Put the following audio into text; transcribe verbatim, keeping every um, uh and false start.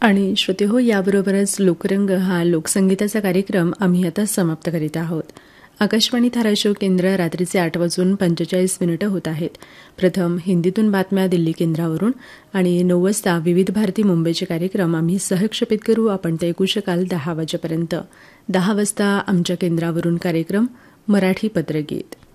आणि श्रोतेहो, याबरोबरच लोकरंग हा लोकसंगीताचा कार्यक्रम आम्ही आता समाप्त करीत आहोत. आकाशवाणी धाराशिव केंद्र रात्रीचे आठ वाजून पंचेचाळीस मिनिटं होत आहेत. प्रथम हिंदीतून बातम्या दिल्ली केंद्रावरून आणि नऊ वाजता विविध भारती मुंबईचे कार्यक्रम आम्ही सहक्षेपित करू. आपण ते ऐकू शकाल दहा वाजेपर्यंत. दहा वाजता आमच्या केंद्रावरून कार्यक्रम मराठी पत्रगीत.